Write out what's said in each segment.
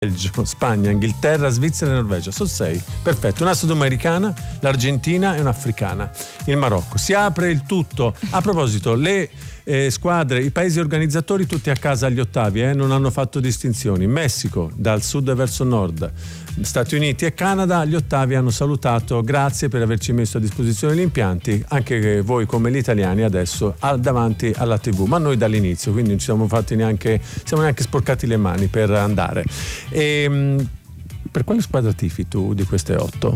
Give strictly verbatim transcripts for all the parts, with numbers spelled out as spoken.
Belgio, Spagna, Inghilterra, Svizzera e Norvegia. Sono sei. Perfetto. Una sudamericana, l'Argentina e un'africana, il Marocco. Si apre il tutto. A proposito, le eh, squadre, i paesi organizzatori tutti a casa agli ottavi, eh, non hanno fatto distinzioni. Messico dal sud verso nord, Stati Uniti e Canada agli ottavi hanno salutato, grazie per averci messo a disposizione gli impianti, anche voi come gli italiani adesso al, davanti alla tivù, ma noi dall'inizio, quindi non ci siamo fatti neanche, siamo neanche sporcati le mani per andare. E, per quale squadra tifi tu di queste otto?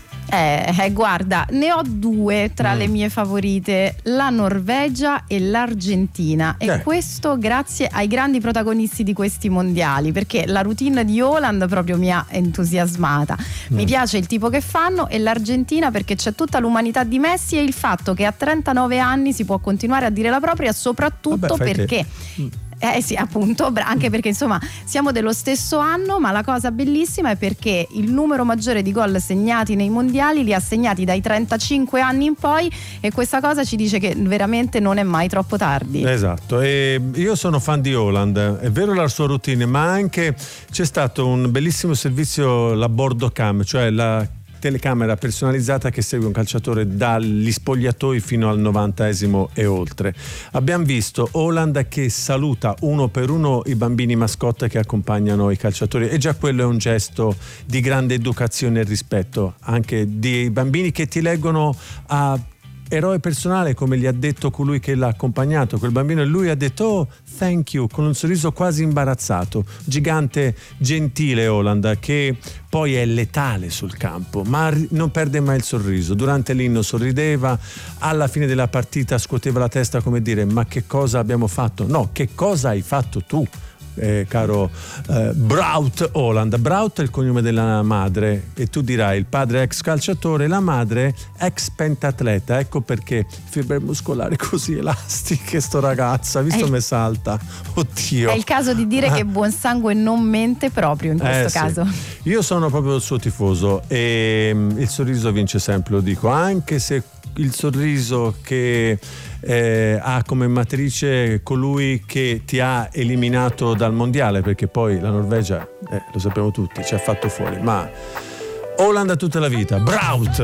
Eh, eh, guarda, ne ho due tra mm. le mie favorite, la Norvegia e l'Argentina, e eh. questo grazie ai grandi protagonisti di questi mondiali, perché la routine di Haaland proprio mi ha entusiasmata, mm. mi piace il tipo che fanno, e l'Argentina perché c'è tutta l'umanità di Messi e il fatto che a trentanove anni si può continuare a dire la propria, soprattutto Vabbè, perché mm. Eh sì, appunto, anche perché insomma siamo dello stesso anno, ma la cosa bellissima è perché il numero maggiore di gol segnati nei mondiali li ha segnati dai trentacinque anni in poi, e questa cosa ci dice che veramente non è mai troppo tardi. Esatto, e io sono fan di Haaland, è vero la sua routine, ma anche c'è stato un bellissimo servizio, la Bordo Cam, cioè la telecamera personalizzata che segue un calciatore dagli spogliatoi fino al novantesimo e oltre. Abbiamo visto Haaland che saluta uno per uno i bambini mascotte che accompagnano i calciatori, e già quello è un gesto di grande educazione e rispetto anche dei bambini che ti leggono a eroe personale, come gli ha detto colui che l'ha accompagnato, quel bambino, e lui ha detto oh thank you con un sorriso quasi imbarazzato. Gigante, gentile Haaland, che poi è letale sul campo ma non perde mai il sorriso. Durante l'inno sorrideva, alla fine della partita scuoteva la testa come dire ma che cosa abbiamo fatto? No, che cosa hai fatto tu? Eh, caro eh, Braut Haaland. Braut è il cognome della madre, e tu dirai il padre ex calciatore, la madre ex pentatleta. Ecco perché fibre muscolari così elastiche sto ragazzo, ha visto me salta, oddio, è il caso di dire ah. che buon sangue non mente proprio in questo eh, caso sì. Io sono proprio il suo tifoso e um, il sorriso vince sempre, lo dico, anche se il sorriso che eh, ha come matrice colui che ti ha eliminato dal mondiale, perché poi la Norvegia, eh, lo sappiamo tutti, ci ha fatto fuori, ma Haaland tutta la vita. Braut!